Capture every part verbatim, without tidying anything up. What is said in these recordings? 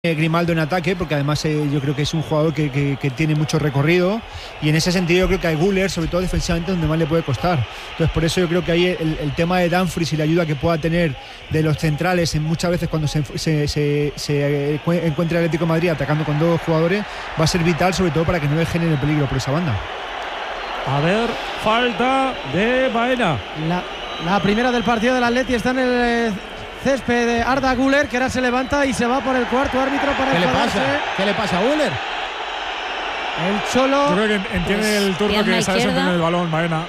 Grimaldo en ataque, porque además eh, yo creo que es un jugador que, que, que tiene mucho recorrido, y en ese sentido yo creo que a Güler, sobre todo defensivamente, donde más le puede costar. Entonces por eso yo creo que ahí el, el tema de Dumfries y la ayuda que pueda tener de los centrales en muchas veces cuando se, se, se, se encuentre el Atlético de Madrid atacando con dos jugadores, va a ser vital, sobre todo para que no le genere peligro por esa banda. A ver, falta de Baena. La, la primera del partido del Atleti está en el eh, césped de Arda Güler, que ahora se levanta y se va por el cuarto árbitro para ¿Qué le enfadarse. pasa? ¿Qué le pasa a Güler? El Cholo. Yo creo que entiende pues, el turno que está descendiendo el balón, Baena.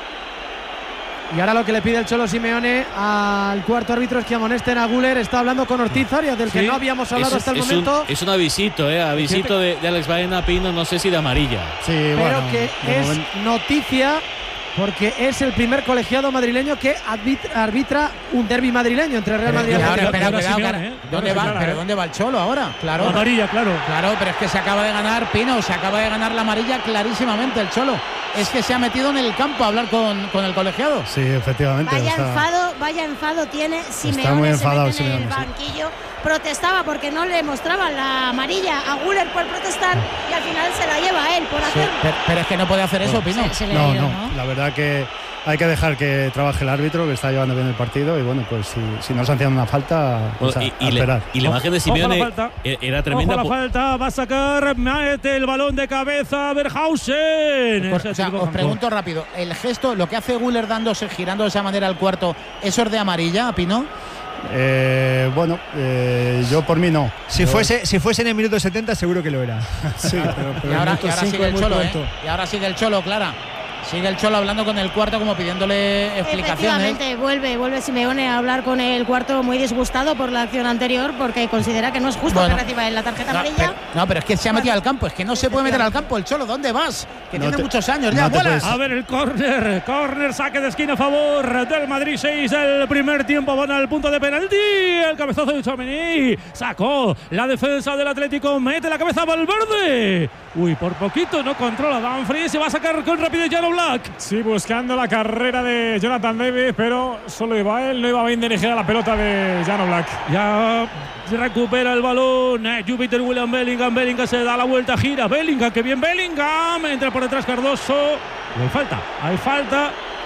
Y ahora lo que le pide el Cholo Simeone al cuarto árbitro es que amonesten a Güler. Está hablando con Ortiz Arias, del sí, que no habíamos hablado es, hasta el es momento. Un, es un avisito, eh, avisito de, de Alex Baena Pino, no sé si de amarilla. Sí, pero bueno, que es momento. noticia, porque es el primer colegiado madrileño que arbitra, arbitra un derbi madrileño entre Real Madrid y Atlético. Ahora, espera, cuidado, Simeone, ¿eh? ¿Dónde va? ¿Pero dónde va el Cholo ahora? Claro. Amarilla, claro. Claro, pero es que se acaba de ganar, Pino, se acaba de ganar la amarilla clarísimamente el Cholo. Es que se ha metido en el campo a hablar con, con el colegiado. Sí, efectivamente. Vaya o sea, enfado, vaya enfado tiene Simeone. Está muy enfadado se mete en Simeone, el banquillo. Protestaba porque no le mostraban la amarilla a Güler por protestar y al final se la lleva a él por hacerlo. Sí, pero, pero es que no puede hacer eso, Pino. Se, se le no, ido, no, ¿no? la verdad que hay que dejar que trabaje el árbitro, que está llevando bien el partido, y bueno, pues si, si no sancionan una falta, pues bueno, a, y, a y, esperar. le, y la imagen de Simeone la era tremenda. Ojo la falta, va a sacar, mete el balón de cabeza Berhausen. Por, o sea, os pregunto rápido, el gesto, lo que hace Güler dándose, girando de esa manera al cuarto, ¿eso es de amarilla, Pino? Eh, bueno, eh, yo por mí no. Si fuese, si fuese en el minuto setenta seguro que lo era. Sí, pero, pero y ahora, y ahora sigue el Cholo, ¿eh? pronto. Y ahora sigue el Cholo, Clara. Sigue el Cholo hablando con el cuarto, como pidiéndole explicaciones. Efectivamente, vuelve, vuelve Simeone a hablar con el cuarto muy disgustado por la acción anterior, porque considera que no es justo bueno, que reciba la tarjeta no, amarilla. Pero, no, pero es que se ha metido al campo, es que no se puede meter al campo el Cholo. ¿Dónde vas? Que no tiene te, muchos años ya, no vuelas. A ver el córner, córner, saque de esquina a favor del Madrid, seis del primer tiempo, van al punto de penalti, el cabezazo de Tchouaméni, sacó la defensa del Atlético, mete la cabeza a Valverde. Uy, por poquito no controla Dumfries, se va a sacar con rapidez Jan Oblak. Sí, buscando la carrera de Jonathan David, pero solo iba él, no iba bien dirigida la pelota de Jan Oblak. Ya recupera el balón eh, Júpiter William Bellingham, Bellingham se da la vuelta, gira Bellingham, que bien Bellingham, entra por detrás Cardoso, hay falta, hay falta.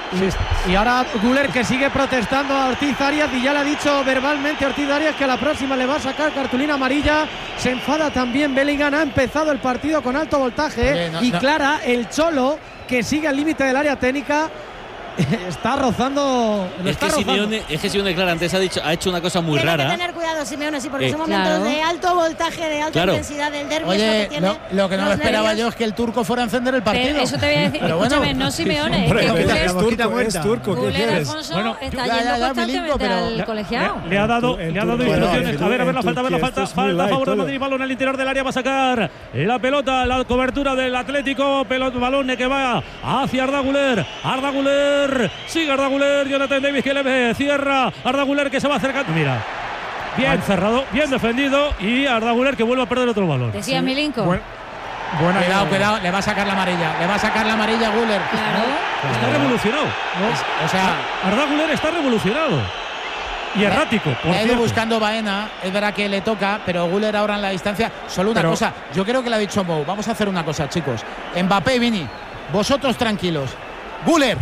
Y ahora Güler, que sigue protestando a Ortiz Arias, y ya le ha dicho verbalmente a Ortiz Arias que a la próxima le va a sacar cartulina amarilla. Se enfada también Bellingham, ha empezado el partido con alto voltaje. Oye, no, y no. Clara, el Cholo, que sigue al límite del área técnica, está rozando. Lo Es está que, rozando. Simeone, es que Simeone, Clara, antes ha, dicho, ha hecho una cosa muy tiene rara. que tener cuidado Simeone, sí, porque Eh, son momentos claro. de alto voltaje, de alta Claro. intensidad del derbi. Oye, que tiene lo, lo que no los esperaba nervios. yo es que el turco fuera a encender el partido. Pero eso te voy a decir, Pero escúchame, bueno. no Simeone, Hombre, es que es, Güler, es turco, es turco, ¿qué Güler, quieres? Alfonso, Bueno, está ya, yendo ya, ya, constantemente Milinko, pero- al colegiado. Le, le ha dado, El le ha dado turco- instrucciones. bueno, A ver, a ver la en falta, a ver la Turquía falta. esto es muy Falta a light favor del todo. Madrid, balón al interior del área, va a sacar la pelota, la cobertura del Atlético, pelota, balón que va hacia Arda Güler. Arda Güler, sigue Arda Güler, Jonathan Davis que le ve, cierra Arda Güler que se va acercando. Mira, bien cerrado, bien defendido, y Arda Güler que vuelve a perder otro balón. Decía Milinko. Buen, buena Cuidado, idea. cuidado, le va a sacar la amarilla. Le va a sacar la amarilla a Güler. Claro. Está revolucionado. Es- o sea, Arda Güler está revolucionado. Y errático, por ha ido cierto. buscando Baena, es verdad que le toca, pero Güler ahora en la distancia. Solo una Pero- cosa, yo creo que le ha dicho Mou. Vamos a hacer una cosa, chicos. Mbappé y Vini, vosotros tranquilos. Güler,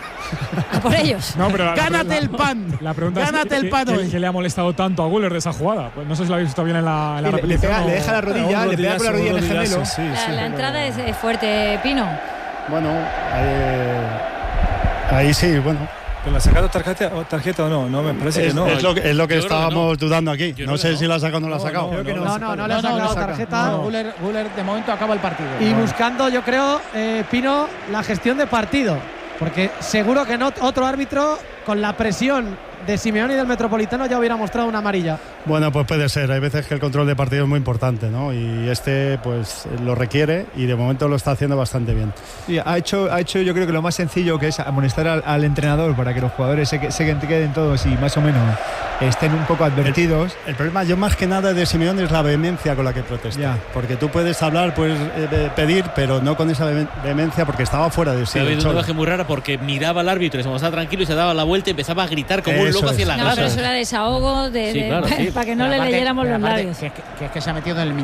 A por ellos. No, pero la- gánate la- el pan. La pregunta Gánate es el pan ¿qué, hoy. qué le ha molestado tanto a Güler de esa jugada? Pues no sé si lo habéis visto bien en la, en la Le, le repetición. pega- o- le deja la rodilla, Un le pega con la rodillazo, rodilla en el un gemelo. rodillazo, sí, La, sí, la pero- entrada es, es fuerte, Pino. Bueno, eh, ahí sí, bueno. ¿Pero la ha sacado tarjeta, o tarjeta o no? No, me parece Es, que no. es lo que, es lo que Yo creo que estábamos no. dudando aquí. Yo No creo sé que no. si la ha sacado o no la ha No, sacado. no, Creo que no. No, no, no le ha No, no, sacado no, tarjeta. No, Güler, Güler de momento acaba el partido. Y Bueno. buscando, yo creo, eh, Pino, la gestión de partido. Porque seguro que no otro árbitro, con la presión de Simeone y del Metropolitano, ya hubiera mostrado una amarilla. Bueno, pues puede ser. Hay veces que el control de partido es muy importante, ¿no? Y este, pues, lo requiere y de momento lo está haciendo bastante bien. Sí, ha hecho, ha hecho yo creo que lo más sencillo, que es amonestar al, al entrenador para que los jugadores se, que- se queden todos y más o menos estén un poco advertidos. El problema, yo más que nada de Simeone, es la vehemencia con la que protesta. Ya. Porque tú puedes hablar, puedes eh, pedir, pero no con esa vehem- vehemencia, porque estaba fuera de sí. Se ha el habido una Cholo. imagen muy rara porque miraba al árbitro y se mostraba tranquilo y se daba la vuelta y empezaba a gritar como un Eso loco es. hacia la No, grada. pero eso era desahogo de, Sí, de- claro, sí. para que no Pero le aparte- leyéramos pero los aparte, labios. Que es que, que es que se ha metido en el